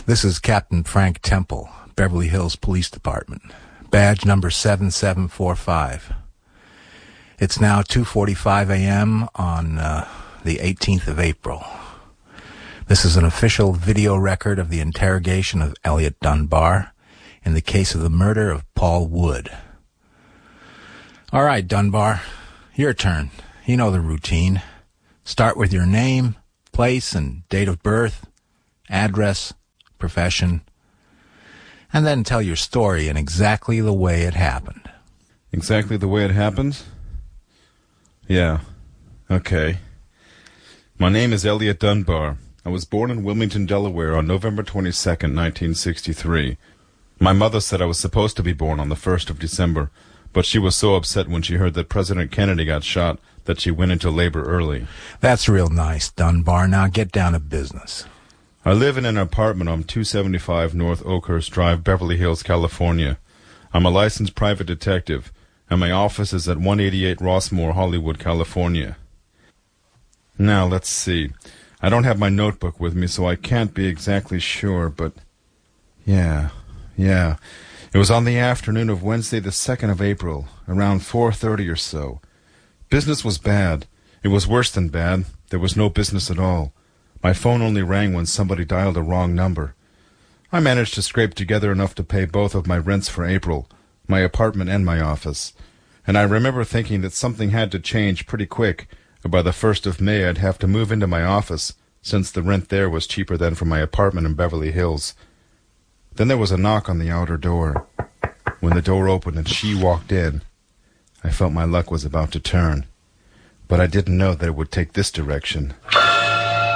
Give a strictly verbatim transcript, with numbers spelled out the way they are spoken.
This is Captain Frank Temple, Beverly Hills Police Department, badge number seven seven four five. It's now two forty-five a.m. on uh, the eighteenth of April. This is an official video record of the interrogation of Elliot Dunbar in the case of the murder of Paul Wood. All right, Dunbar, your turn. You know the routine. Start with your name, place, and date of birth, address, profession, and then tell your story in exactly the way it happened. Exactly the way it happened? Yeah. Okay. My name is Elliot Dunbar. I was born in Wilmington, Delaware on November twenty-second, nineteen sixty-three. My mother said I was supposed to be born on the first of December, but she was so upset when she heard that President Kennedy got shot that she went into labor early. That's real nice, Dunbar. Now get down to business. I live in an apartment on two seventy-five North Oakhurst Drive, Beverly Hills, California. I'm a licensed private detective, and my office is at one eighty-eight Rossmore, Hollywood, California. Now, let's see. I don't have my notebook with me, so I can't be exactly sure, but... Yeah, yeah. It was on the afternoon of Wednesday the second of April, around four thirty or so. Business was bad. It was worse than bad. There was no business at all. My phone only rang when somebody dialed a wrong number. I managed to scrape together enough to pay both of my rents for April, my apartment and my office. And I remember thinking that something had to change pretty quick, or by the first of May I'd have to move into my office, since the rent there was cheaper than for my apartment in Beverly Hills. Then there was a knock on the outer door. When the door opened and she walked in, I felt my luck was about to turn. But I didn't know that it would take this direction.